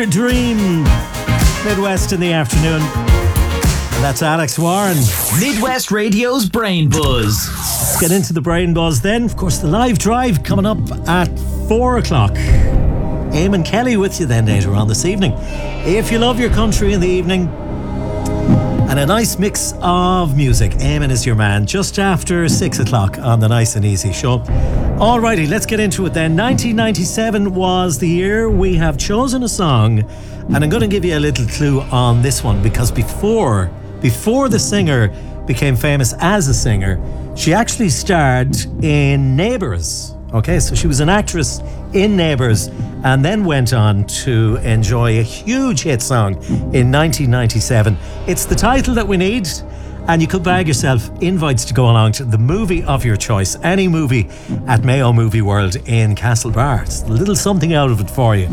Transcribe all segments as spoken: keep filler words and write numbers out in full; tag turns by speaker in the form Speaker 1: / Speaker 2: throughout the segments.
Speaker 1: Dream. Midwest in the afternoon. And that's Alex Warren.
Speaker 2: Midwest Radio's Brain Buzz.
Speaker 1: Let's get into the Brain Buzz then. Of course, the live drive coming up at four o'clock. Eamon Kelly with you then later on this evening. If you love your country in the evening, and a nice mix of music, Eamon is your man, just after six o'clock on the Nice and Easy show. Alrighty, let's get into it then. nineteen ninety-seven was the year. We have chosen a song, and I'm going to give you a little clue on this one, because before, before the singer became famous as a singer, she actually starred in Neighbours. Okay, so she was an actress in Neighbours and then went on to enjoy a huge hit song in nineteen ninety-seven. It's the title that we need, and you could bag yourself invites to go along to the movie of your choice, any movie at Mayo Movie World in Castlebar. It's a little something out of it for you,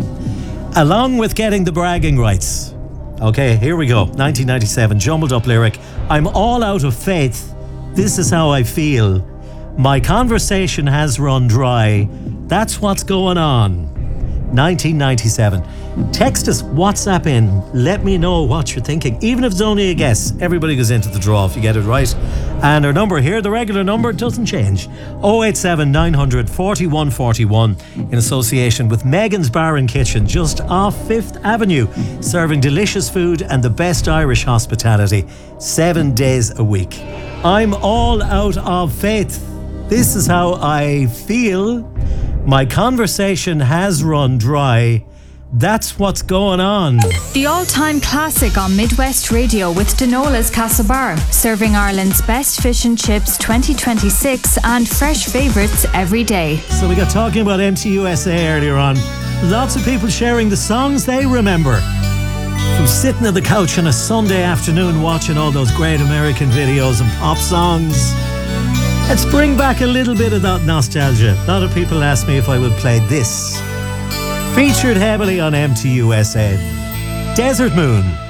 Speaker 1: along with getting the bragging rights. Okay, here we go. nineteen ninety-seven, jumbled up lyric. I'm all out of faith. This is how I feel. My conversation has run dry. That's what's going on. nineteen ninety-seven. Text us, WhatsApp in. Let me know what you're thinking. Even if it's only a guess, everybody goes into the draw if you get it right. And our number here, the regular number, doesn't change. oh eight seven nine hundred forty-one forty-one, in association with Megan's Bar and Kitchen, just off Fifth Avenue, serving delicious food and the best Irish hospitality, seven days a week. I'm all out of faith. This is how I feel. My conversation has run dry. That's what's going on.
Speaker 3: The all-time classic on Midwest Radio with Denola's Castlebar, serving Ireland's best fish and chips twenty twenty-six and fresh favourites every day.
Speaker 1: So we got talking about M T U S A earlier on. Lots of people sharing the songs they remember from sitting on the couch on a Sunday afternoon watching all those great American videos and pop songs. Let's bring back a little bit of that nostalgia. A lot of people ask me if I would play this. Featured heavily on M T U S A. Desert Moon.